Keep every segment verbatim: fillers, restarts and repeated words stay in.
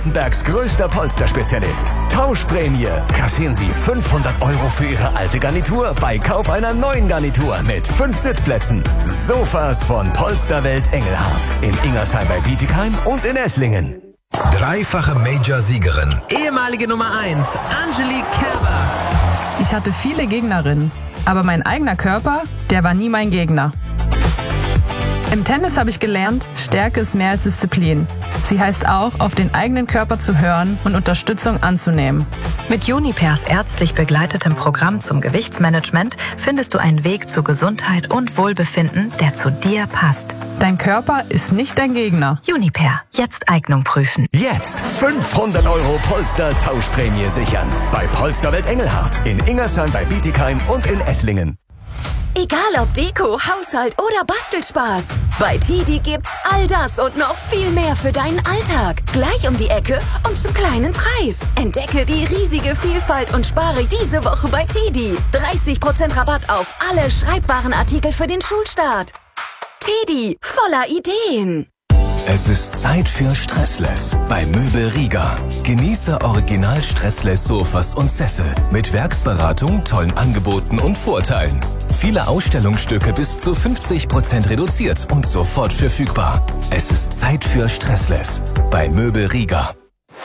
Baden-Württembergs größter Polsterspezialist. Tauschprämie. Kassieren Sie fünfhundert Euro für Ihre alte Garnitur bei Kauf einer neuen Garnitur mit fünf Sitzplätzen. Sofas von Polsterwelt Engelhardt. In Ingersheim bei Bietigheim und in Esslingen. Dreifache Major-Siegerin. Ehemalige Nummer eins, Angelique Kerber. Ich hatte viele Gegnerinnen, aber mein eigener Körper, der war nie mein Gegner. Im Tennis habe ich gelernt, Stärke ist mehr als Disziplin. Sie heißt auch, auf den eigenen Körper zu hören und Unterstützung anzunehmen. Mit Junipers ärztlich begleitetem Programm zum Gewichtsmanagement findest du einen Weg zu Gesundheit und Wohlbefinden, der zu dir passt. Dein Körper ist nicht dein Gegner. Juniper, jetzt Eignung prüfen. Jetzt fünfhundert Euro Polster-Tauschprämie sichern. Bei Polsterwelt Engelhardt, in Ingersheim bei Bietigheim und in Esslingen. Egal ob Deko, Haushalt oder Bastelspaß. Bei Tidi gibt's all das und noch viel mehr für deinen Alltag. Gleich um die Ecke und zum kleinen Preis. Entdecke die riesige Vielfalt und spare diese Woche bei Tidi. dreißig Prozent Rabatt auf alle Schreibwarenartikel für den Schulstart. Tidi, voller Ideen. Es ist Zeit für Stressless bei Möbel Rieger. Genieße original Stressless Sofas und Sessel mit Werksberatung, tollen Angeboten und Vorteilen. Viele Ausstellungsstücke bis zu fünfzig Prozent reduziert und sofort verfügbar. Es ist Zeit für Stressless bei Möbel Rieger.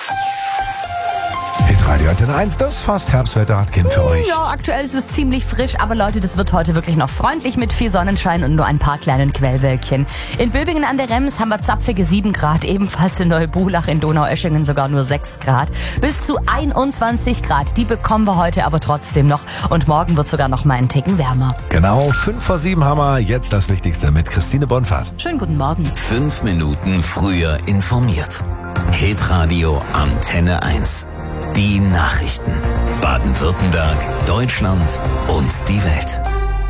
Hitradio Antenne eins, das fast Herbstwetter hat Kind für euch. Ja, aktuell ist es ziemlich frisch, aber Leute, das wird heute wirklich noch freundlich mit viel Sonnenschein und nur ein paar kleinen Quellwölkchen. In Böbingen an der Rems haben wir zapfige sieben Grad, ebenfalls in Neubulach in Donaueschingen sogar nur sechs Grad. Bis zu einundzwanzig Grad, die bekommen wir heute aber trotzdem noch und morgen wird sogar noch mal einen Ticken wärmer. Genau, fünf vor sieben haben wir jetzt das Wichtigste mit Christine Bonfahrt. Schönen guten Morgen. Fünf Minuten früher informiert. Hitradio Antenne eins. Die Nachrichten. Baden-Württemberg, Deutschland und die Welt.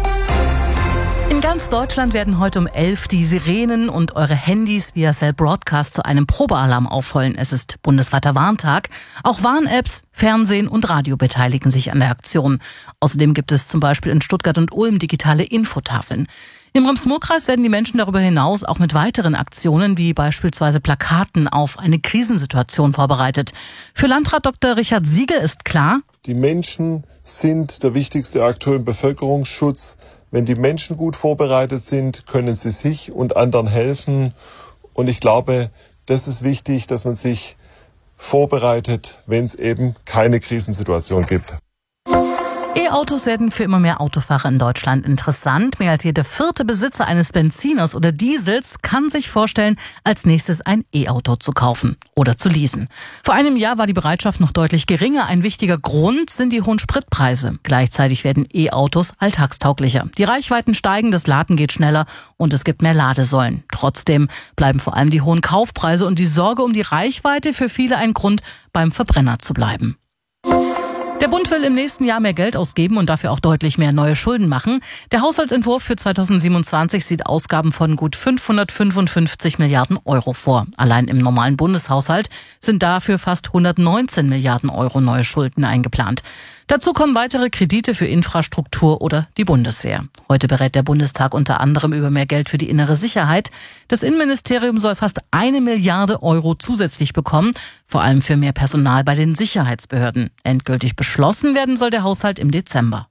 In ganz Deutschland werden heute um elf die Sirenen und eure Handys via Cell Broadcast zu einem Probealarm aufheulen. Es ist bundesweiter Warntag. Auch Warn-Apps, Fernsehen und Radio beteiligen sich an der Aktion. Außerdem gibt es zum Beispiel in Stuttgart und Ulm digitale Infotafeln. Im Rems-Murr-Kreis werden die Menschen darüber hinaus auch mit weiteren Aktionen wie beispielsweise Plakaten auf eine Krisensituation vorbereitet. Für Landrat Doktor Richard Siegel ist klar: Die Menschen sind der wichtigste Akteur im Bevölkerungsschutz. Wenn die Menschen gut vorbereitet sind, können sie sich und anderen helfen. Und ich glaube, das ist wichtig, dass man sich vorbereitet, wenn es eben keine Krisensituation gibt. E-Autos werden für immer mehr Autofahrer in Deutschland interessant. Mehr als jeder vierte Besitzer eines Benziners oder Diesels kann sich vorstellen, als nächstes ein E-Auto zu kaufen oder zu leasen. Vor einem Jahr war die Bereitschaft noch deutlich geringer. Ein wichtiger Grund sind die hohen Spritpreise. Gleichzeitig werden E-Autos alltagstauglicher. Die Reichweiten steigen, das Laden geht schneller und es gibt mehr Ladesäulen. Trotzdem bleiben vor allem die hohen Kaufpreise und die Sorge um die Reichweite für viele ein Grund, beim Verbrenner zu bleiben. Der Bund will im nächsten Jahr mehr Geld ausgeben und dafür auch deutlich mehr neue Schulden machen. Der Haushaltsentwurf für zweitausendsiebenundzwanzig sieht Ausgaben von gut fünfhundertfünfundfünfzig Milliarden Euro vor. Allein im normalen Bundeshaushalt sind dafür fast hundertneunzehn Milliarden Euro neue Schulden eingeplant. Dazu kommen weitere Kredite für Infrastruktur oder die Bundeswehr. Heute berät der Bundestag unter anderem über mehr Geld für die innere Sicherheit. Das Innenministerium soll fast eine Milliarde Euro zusätzlich bekommen, vor allem für mehr Personal bei den Sicherheitsbehörden. Endgültig beschlossen werden soll der Haushalt im Dezember.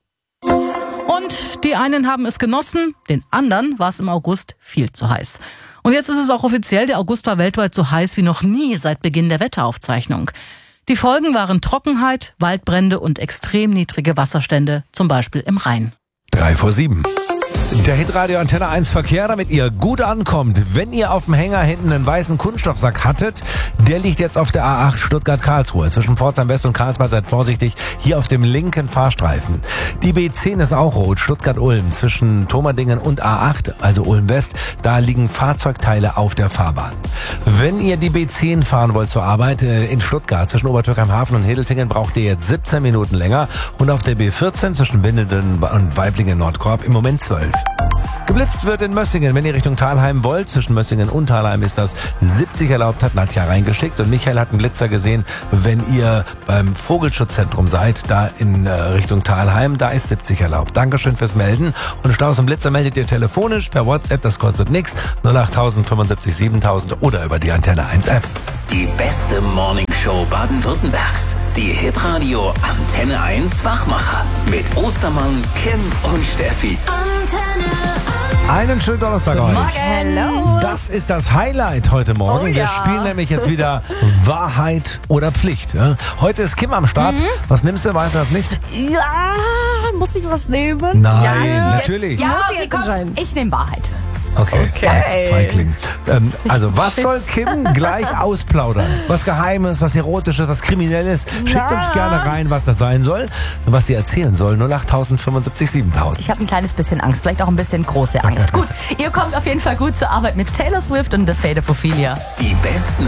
Und die einen haben es genossen, den anderen war es im August viel zu heiß. Und jetzt ist es auch offiziell, der August war weltweit so heiß wie noch nie seit Beginn der Wetteraufzeichnung. Die Folgen waren Trockenheit, Waldbrände und extrem niedrige Wasserstände, zum Beispiel im Rhein. Drei vor sieben. Der Hitradio Antenne eins Verkehr, damit ihr gut ankommt. Wenn ihr auf dem Hänger hinten einen weißen Kunststoffsack hattet, der liegt jetzt auf der A acht Stuttgart-Karlsruhe. Zwischen Pforzheim West und Karlsbad, seid vorsichtig, hier auf dem linken Fahrstreifen. Die B zehn ist auch rot, Stuttgart-Ulm. Zwischen Thomerdingen und A acht, also Ulm West, da liegen Fahrzeugteile auf der Fahrbahn. Wenn ihr die B zehn fahren wollt zur Arbeit in Stuttgart, zwischen Obertürkheim-Hafen und Hedelfingen, braucht ihr jetzt siebzehn Minuten länger. Und auf der B vierzehn zwischen Winnenden und Weiblingen-Nordkorb im Moment zwölf. Geblitzt wird in Mössingen, wenn ihr Richtung Thalheim wollt. Zwischen Mössingen und Thalheim ist das siebzig erlaubt, hat Nadja reingeschickt. Und Michael hat einen Blitzer gesehen, wenn ihr beim Vogelschutzzentrum seid, da in äh, Richtung Thalheim, da ist siebzig erlaubt. Dankeschön fürs Melden. Und Staus und Blitzer meldet ihr telefonisch per WhatsApp, das kostet nichts. null acht null null fünfundsiebzig siebentausend oder über die Antenne eins App. Die beste Morning Show Baden-Württembergs. Die Hitradio Antenne eins Wachmacher. Mit Ostermann, Kim und Steffi. Antenne Einen schönen Donnerstag euch. Hello. Das ist das Highlight heute Morgen. Oh, Wir ja. spielen nämlich jetzt wieder Wahrheit oder Pflicht. Ja? Heute ist Kim am Start. Mhm. Was nimmst du? Weißt du das nicht? Ja, muss ich was nehmen? Nein, ja, natürlich. Ja, Muss ich okay, jetzt komm, entscheiden. ich nehme Wahrheit. Okay. Okay. Feigling. Ähm, also, was soll Kim gleich ausplaudern? Was Geheimes, was Erotisches, was Kriminelles? Schickt uns gerne rein, was das sein soll und was sie erzählen soll. null acht fünfundsiebzig siebentausend. Ich habe ein kleines bisschen Angst, vielleicht auch ein bisschen große Angst. Gut, ihr kommt auf jeden Fall gut zur Arbeit mit Taylor Swift und The Fate of Ophelia. Die besten